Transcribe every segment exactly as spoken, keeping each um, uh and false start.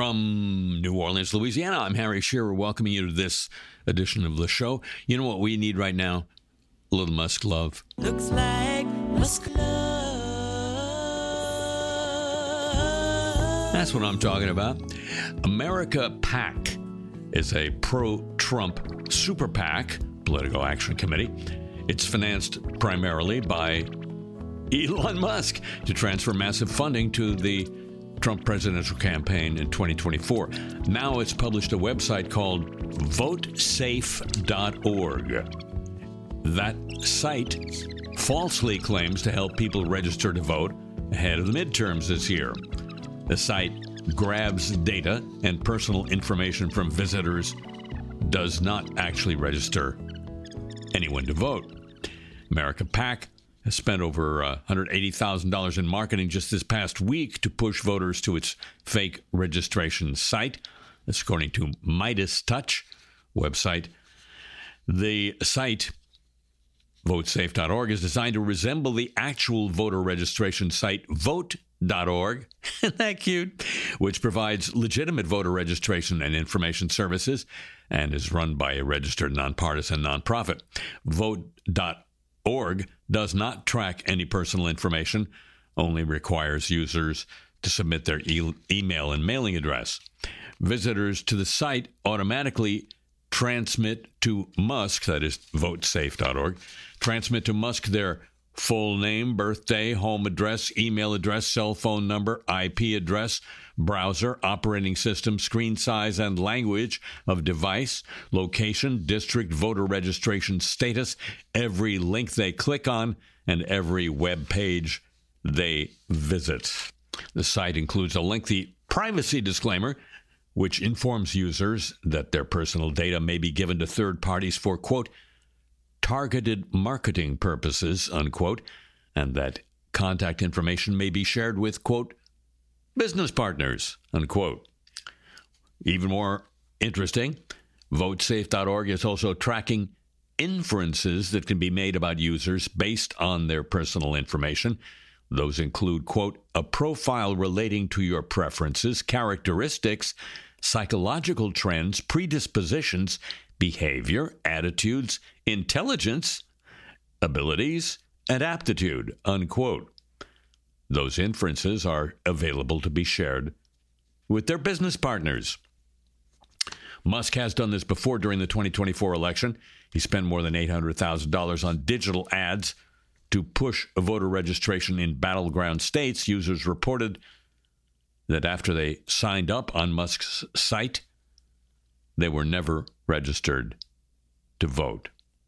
From New Orleans, Louisiana, I'm Harry Shearer, welcoming you to this edition of the show. You know what we need right now? A little Musk love. Looks like Musk love. That's what I'm talking about. America PAC is a pro-Trump super PAC, Political Action Committee. It's financed primarily by Elon Musk to transfer massive funding to the Trump presidential campaign in twenty twenty-four. Now it's published a website called vote safe dot org. That site falsely claims to help people register to vote ahead of the midterms this year. The site grabs data and personal information from visitors, does not actually register anyone to vote. America PAC has spent over uh, one hundred eighty thousand dollars in marketing just this past week to push voters to its fake registration site. That's according to Midas Touch website. The site, vote safe dot org, is designed to resemble the actual voter registration site, vote dot org. Isn't that cute? Which provides legitimate voter registration and information services and is run by a registered nonpartisan nonprofit. vote dot org does not track any personal information, only requires users to submit their e- email and mailing address. Visitors to the site automatically transmit to Musk, that is vote safe dot org, transmit to Musk their full name, birthday, home address, email address, cell phone number, I P address, browser, operating system, screen size and language of device, location, district, voter registration status, every link they click on, and every web page they visit. The site includes a lengthy privacy disclaimer, which informs users that their personal data may be given to third parties for, quote, targeted marketing purposes, unquote, and that contact information may be shared with, quote, business partners, unquote. Even more interesting, vote safe dot org is also tracking inferences that can be made about users based on their personal information. Those include, quote, a profile relating to your preferences, characteristics, psychological trends, predispositions, behavior, attitudes, intelligence, abilities, and aptitude, unquote. Those inferences are available to be shared with their business partners. Musk has done this before during the twenty twenty-four election. He spent more than eight hundred thousand dollars on digital ads to push voter registration in battleground states. Users reported that after they signed up on Musk's site, they were never registered to vote.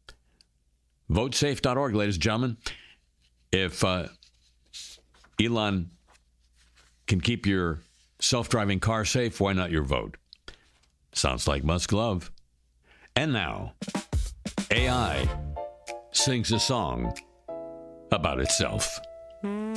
vote safe dot org, ladies and gentlemen. If uh, Elon can keep your self-driving car safe, why not your vote? Sounds like Musk love. And now, A I sings a song about itself.